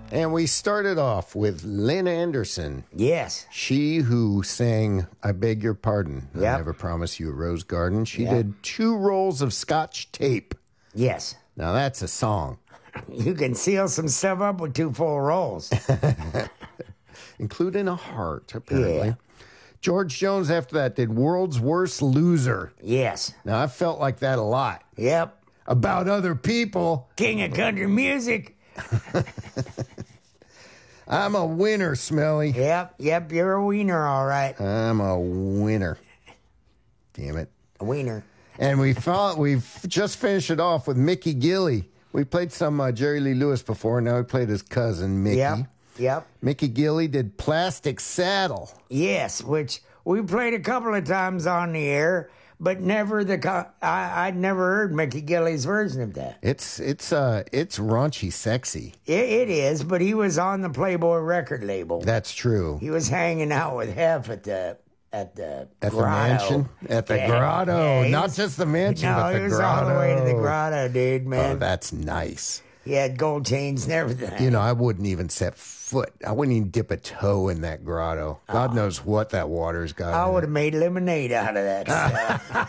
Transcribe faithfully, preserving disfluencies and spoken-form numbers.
And we started off with Lynn Anderson. Yes. She who sang I Beg Your Pardon. Yep. I Never Promise You a Rose Garden. She Yep. did two rolls of Scotch tape. Yes. Now that's a song. You can seal some stuff up with two full rolls. Including a heart, apparently. Yeah. George Jones, after that, did World's Worst Loser. Yes. Now, I felt like that a lot. Yep. About other people. King of country music. I'm a winner, Smelly. Yep. Yep. You're a wiener, all right. I'm a winner. Damn it. A wiener. And we thought we've just finished it off with Mickey Gilley. We played some uh, Jerry Lee Lewis before. Now we played his cousin, Mickey. Yep. Yep. Mickey Gilley did Plastic Saddle. Yes, which we played a couple of times on the air, but never the. Co- I, I'd never heard Mickey Gilley's version of that. It's it's uh it's raunchy, sexy. It, it is, but he was on the Playboy record label. That's true. He was hanging out with Hef at the at the At the grotto. mansion, at the Yeah, grotto, yeah, he not was- just the mansion, no, but the he was grotto. all the way to the grotto, dude, Oh, man. that's nice. He had gold chains and everything. You know, I wouldn't even set foot. I wouldn't even dip a toe in that grotto. God knows what that water's got. I in would it. have made lemonade out of that stuff.